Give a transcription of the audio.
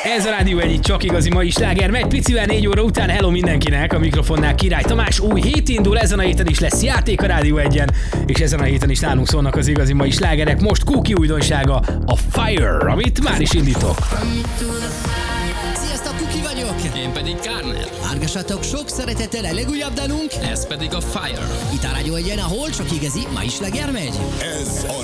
Ez a Rádió Egy csak igazi mai sláger. Megy picivel 4 óra után. Hello mindenkinek, a mikrofonnál Király Tamás. Új hét indul, ezen a héten is lesz játék a Rádió Egyen, és ezen a héten is nálunk szólnak az igazi mai slágerek. Most Cookie újdonsága, a Fire, amit már is indítok. Sziasztok, Cookie vagyok! Én pedig Kárner. Hallgassatok sok szeretettel a legújabb dalunk. Ez pedig a Fire. Itt a Rádió Egyen, ahol csak igazi mai sláger megy. Ez a